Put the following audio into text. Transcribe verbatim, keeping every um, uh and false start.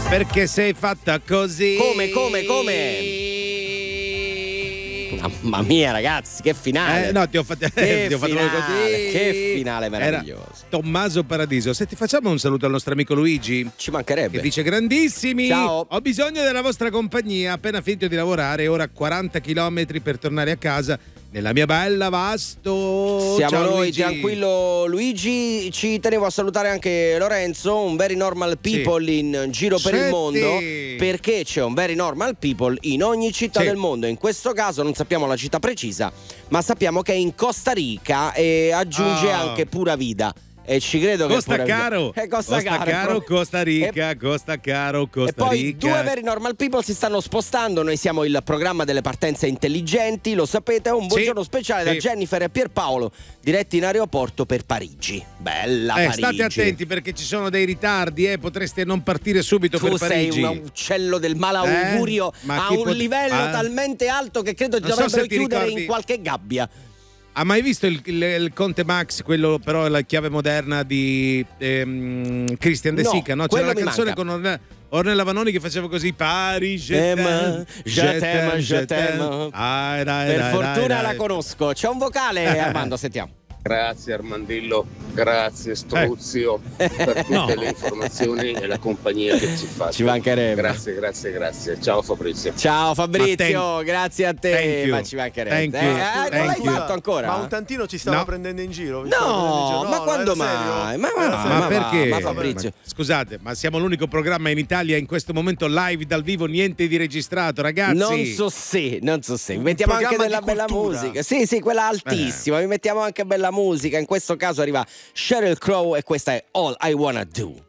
Perché sei fatta così. Come, come, come? Mamma mia, ragazzi, che finale! Eh, no, ti ho, fatto, che ti ho fatto finale, così. Che finale meraviglioso. Era Tommaso Paradiso. Se ti facciamo un saluto al nostro amico Luigi. Ci mancherebbe. Che dice: grandissimi, ciao. Ho bisogno della vostra compagnia. Appena finito di lavorare, ora quaranta chilometri per tornare a casa nella mia bella Vasto. Siamo Ciao, noi, Luigi. tranquillo Luigi. Ci tenevo a salutare anche Lorenzo, un very normal people sì. in giro per Senti. il mondo, perché c'è un very normal people in ogni città sì. del mondo. In questo caso non sappiamo la città precisa, ma sappiamo che è in Costa Rica e aggiunge oh. anche pura vida. E ci credo costa che caro, eh, costa, costa caro, caro Costa Rica, e, costa caro Costa e poi Rica. due very normal people si stanno spostando. Noi siamo il programma delle partenze intelligenti, lo sapete. Un buongiorno sì, speciale sì. da Jennifer e Pierpaolo, diretti in aeroporto per Parigi. Bella eh, Parigi. State attenti perché ci sono dei ritardi, eh, potreste non partire subito tu per Parigi. Tu sei un uccello del malaugurio eh? a un pot- livello ah. talmente alto che credo ti non dovrebbero so ti chiudere ricordi... in qualche gabbia. Ha mai visto il, il, il Conte Max, quello però è la chiave moderna di ehm, Christian De Sica, no? C'era una canzone manca. con Orne- Ornella Vanoni che faceva così: Paris, je t'aime, je t'aime, je t'aime. Per fortuna la conosco. C'è un vocale, Armando, sentiamo. Grazie Armandillo, grazie Struzio eh. per tutte no. le informazioni e la compagnia che ci fate. Ci mancherebbe. Grazie, grazie, grazie. Ciao Fabrizio. Ciao Fabrizio, ma grazie a te. Ma ci mancherebbe. Thank you. Eh, Thank non l'hai you. fatto ancora? Ma un tantino ci stava no. prendendo in giro. No, no, ma quando mai? Ma, ma, ma, ma perché? Ma Fabrizio. Ma, scusate, ma siamo l'unico programma in Italia in questo momento live dal vivo, niente di registrato, ragazzi. Non so se, non so se. Vi mettiamo anche della bella cultura. musica. Sì, sì, quella altissima. Eh. Vi mettiamo anche bella musica. In questo caso arriva Sheryl Crow e questa è All I Wanna Do.